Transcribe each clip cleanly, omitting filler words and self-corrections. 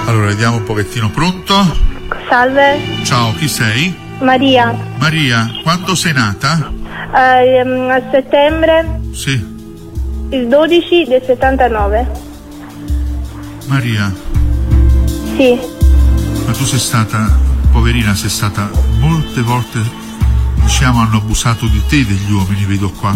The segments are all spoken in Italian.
Allora, vediamo un pochettino. Pronto? Salve. Ciao, chi sei? Maria. Maria, quando sei nata? A settembre, Sì. il 12 del 79. Maria, Sì. ma tu sei stata, poverina, sei stata molte volte, diciamo, hanno abusato di te degli uomini, vedo qua.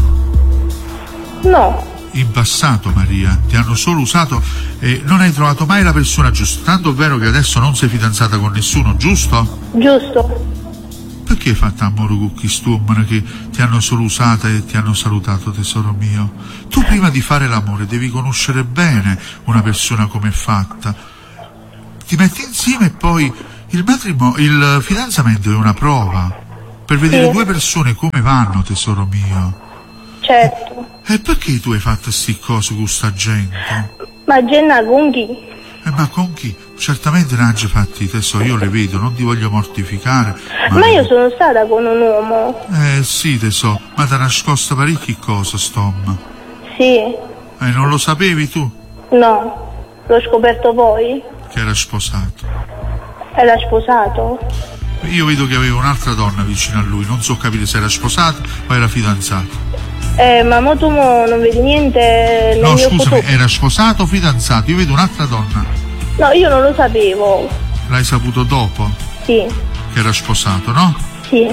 No. In passato, Maria, ti hanno solo usato e non hai trovato mai la persona giusta. Tanto è vero che adesso non sei fidanzata con nessuno, giusto? Giusto. Perché hai fatto amore con quest'uomo che ti hanno solo usata e ti hanno salutato, tesoro mio? Tu prima di fare l'amore devi conoscere bene una persona come è fatta. Ti metti insieme e poi il fidanzamento è una prova per vedere due persone come vanno, tesoro mio. Certo. E perché tu hai fatto sti cose con sta gente? Ma Jenna con chi? Ma con chi? Certamente ne ha già fatti, tesoro, io le vedo, non ti voglio mortificare. Ma io sono stata con un uomo. Sì, tesoro, ma ti ha nascosto parecchie cose, Stom. Sì. Non lo sapevi tu? No. L'ho scoperto poi. Che era sposato. Era sposato? Io vedo che aveva un'altra donna vicino a lui, non so capire se era sposato o era fidanzato. Ma mo tu non vedi niente nel No, mio scusami, futuro? era sposato o fidanzato? Io vedo un'altra donna. No, io non lo sapevo. L'hai saputo dopo? Sì. Che era sposato, no? Sì.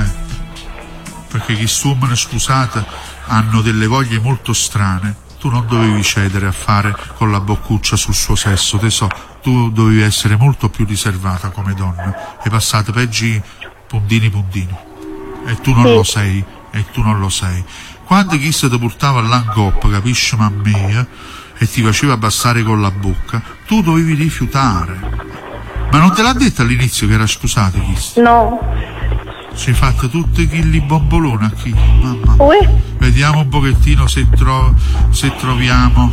Perché chi sfumano sposate hanno delle voglie molto strane. Tu non dovevi cedere a fare con la boccuccia sul suo sesso, tesoro. Tu dovevi essere molto più riservata come donna. Hai passato peggi puntini. E tu non lo sei. E tu non lo sei. Quando chi se ti portava all'angop, capisci, mamma, e ti faceva abbassare con la bocca, tu dovevi rifiutare. Ma non te l'ha detto all'inizio che era sposato, chi? No. Ci hai fatto tutti chilli bombolone a chi? Mamma. Uè? Vediamo un pochettino se troviamo.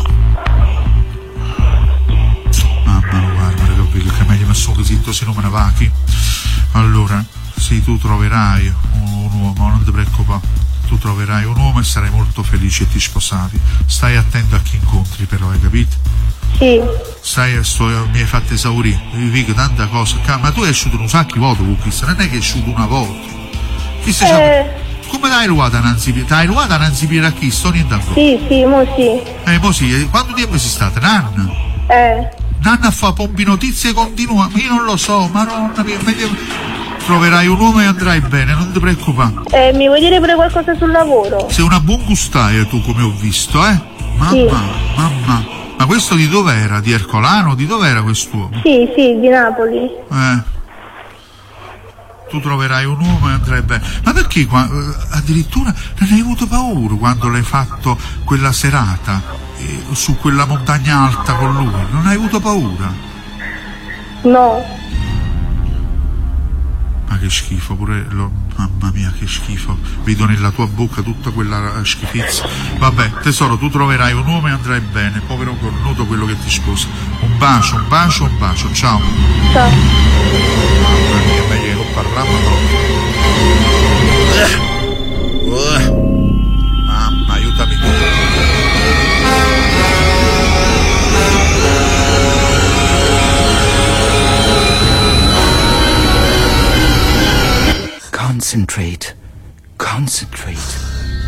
Mamma, guarda, che è meglio messo così, se non me ne va chi. Allora, sì, tu troverai un uomo, non ti preoccupare. Tu troverai un uomo e sarai molto felice e ti sposavi. Stai attento a chi incontri, però, hai capito? Sì. Mi hai fatto esaurire, vivi tanta cosa. Ma tu hai asciuto un sacco di volte con Cristo, non è che hai asciuto una volta. Come l'hai ruata Nanzi Piera? T'hai ruata Nanzi Piera a chi? Sto niente ancora. Sì, mo Mo sì, quanto tempo sei stata? Nanna? Nanna fa pompi notizie continua, io non lo so, maronna mia, troverai un uomo e andrai bene, non ti preoccupare. Mi vuoi dire pure qualcosa sul lavoro? Sei una buon gustaia tu, come ho visto, Mamma, sì. Mamma. Ma questo di dove era? Di Ercolano? Di dove era quest'uomo? Sì, di Napoli. Tu troverai un uomo e andrai bene. Ma perché addirittura non hai avuto paura quando l'hai fatto quella serata su quella montagna alta con lui? Non hai avuto paura? No. Ma che schifo, mamma mia, che schifo. Vedo nella tua bocca tutta quella schifezza. Vabbè, tesoro, tu troverai un uomo e andrai bene. Povero cornuto quello che ti sposa. Un bacio. Ciao. Ciao. Mamma mia, meglio che non parliamo proprio. Mamma, aiutami tu. Concentrate.